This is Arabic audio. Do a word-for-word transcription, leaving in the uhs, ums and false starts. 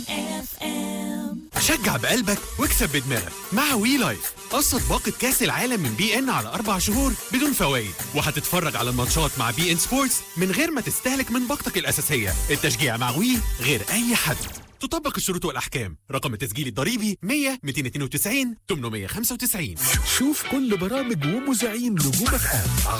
شجع بقلبك واكسب بدماغك مع وي لايف. قسط باقة كاس العالم من بي ان على أربع شهور بدون فوائد، وهتتفرج على الماتشات مع بي ان سبورتس من غير ما تستهلك من باقتك الأساسية. التشجيع مع وي غير أي حد. تطبق الشروط والأحكام. رقم التسجيل الضريبي مية مئتين واثنين وتسعين ثمانمئة وخمسة وتسعين. شوف كل برامج ومذيعين نجوم اف ام